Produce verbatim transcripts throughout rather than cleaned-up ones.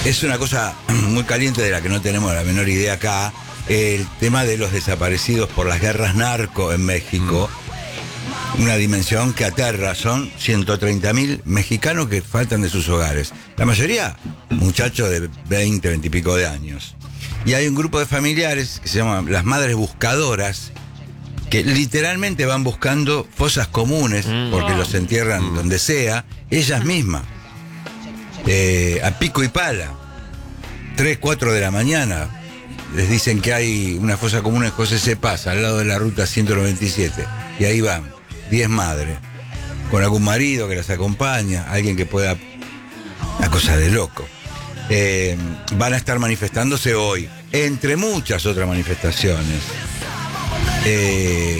es una cosa muy caliente de la que no tenemos la menor idea acá. El tema de los desaparecidos por las guerras narco en México. Mm. Una dimensión que aterra. Son ciento treinta mil mexicanos que faltan de sus hogares. La mayoría, muchachos de veinte, veinte y pico de años. Y hay un grupo de familiares que se llaman las Madres Buscadoras, que literalmente van buscando fosas comunes, mm. porque los entierran mm. donde sea, ellas mismas. Eh, a pico y pala, tres, cuatro de la mañana, les dicen que hay una fosa común en José C. Paz, al lado de la ruta ciento noventa y siete, y ahí van, diez madres, con algún marido que las acompaña, alguien que pueda... Una cosa de loco. Eh, van a estar manifestándose hoy, entre muchas otras manifestaciones. Eh,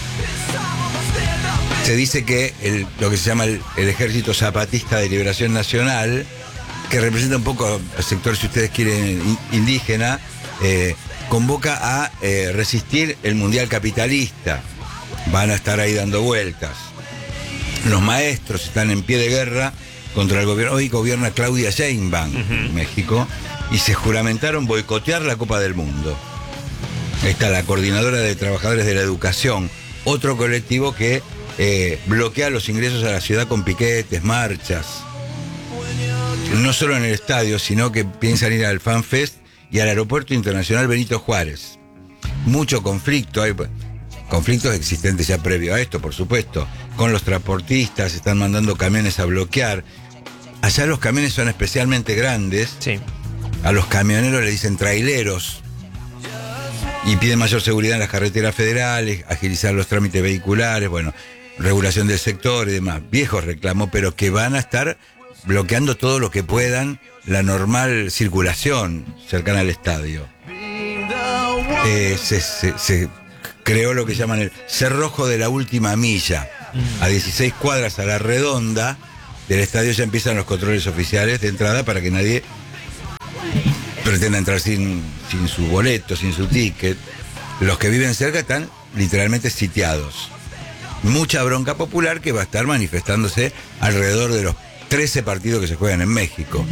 se dice que el, lo que se llama el, el Ejército Zapatista de Liberación Nacional, que representa un poco al sector, si ustedes quieren, indígena, eh, convoca a eh, resistir el mundial capitalista. Van a estar ahí dando vueltas. Los maestros están en pie de guerra contra el gobierno. Hoy gobierna Claudia Sheinbaum, uh-huh. en México, y se juramentaron boicotear la Copa del Mundo. Está la Coordinadora de Trabajadores de la Educación, otro colectivo que eh, bloquea los ingresos a la ciudad con piquetes, marchas. No solo en el estadio, sino que piensan ir al FanFest y al Aeropuerto Internacional Benito Juárez. Mucho conflicto, hay conflictos existentes ya previo a esto, por supuesto. Con los transportistas, están mandando camiones a bloquear. Allá los camiones son especialmente grandes. Sí. A los camioneros le dicen traileros. Y piden mayor seguridad en las carreteras federales, agilizar los trámites vehiculares, bueno, regulación del sector y demás. Viejos reclamos, pero que van a estar bloqueando todo lo que puedan la normal circulación cercana al estadio. Eh, se, se, se creó lo que llaman el cerrojo de la última milla. A dieciséis cuadras a la redonda del estadio ya empiezan los controles oficiales de entrada para que nadie pretenda entrar sin, sin su boleto, sin su ticket. Los que viven cerca están literalmente sitiados. Mucha bronca popular que va a estar manifestándose alrededor de los trece partidos que se juegan en México.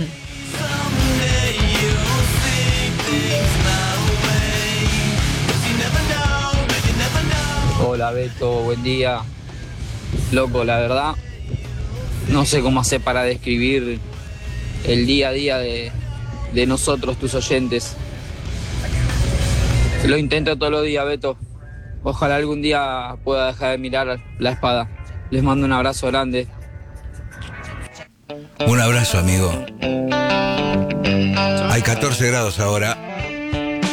Hola Beto, buen día. Loco, la verdad, no sé cómo hacer para describir el día a día de, de nosotros, tus oyentes. Lo intento todos los días, Beto. Ojalá algún día pueda dejar de mirar la espada. Les mando un abrazo grande. Un abrazo, amigo. Hay catorce grados ahora.